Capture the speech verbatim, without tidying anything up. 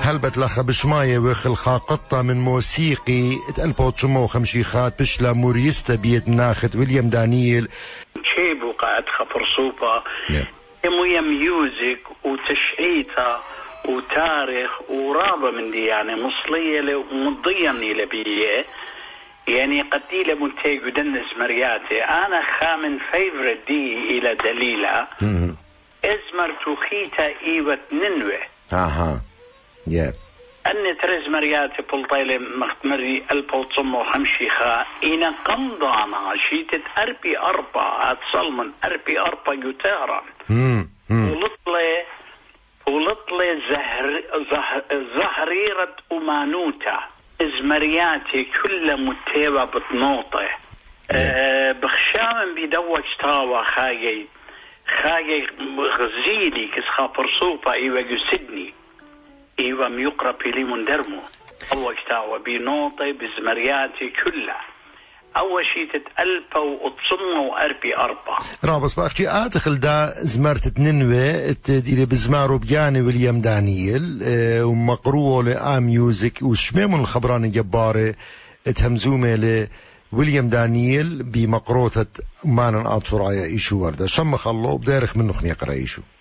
هلبت لخ بشماية وخل خاقطة من موسيقي تقلبو تشمو خمشيخات بشلا موريستا بيد ناخت ويليام دانييل شيبو قاعد خفر صوفا مويا ميوزك وتشعيتا وتاريخ ورابة من دي يعني مصلية ومضيا لبيه يعني قتيلة منتج دنس مرياتي أنا خامن فيفرت دي إلى دليلة إزمر توخيتا إيوة ننوه أها يا أني ترز مرياتي بلطيلة مختمري ألبو تصمو خمشيخا إنا قمضانا شيتت أربي أربع أتصلمن أربي أربع يتارا ولطلي ولطلي زهر زهر زهريرة أمانوتا إزمرياتي كل متيبة بطنوطة أه بخشام بيدوج تاوى خاجي خاجي غزيلي كس خابر صوفا إيوة يسدني إيوة ميقرب لي من درمو أول تاوى بنوطة بزمرياتي كلها أول شيء تتألفة وتصمه وأربي أربعة رابس باخشي آتخل دا زمرت تننوي تديلي بزمارو بياني ويليام دانييل اه ومقروه لآ ميوزك وشميمون الخبراني جباري تهمزومي لويليام دانييل بمقروطة مانا آطفرايا إيشو ورده شمخ الله وبدارخ منه خنيقرا إيشو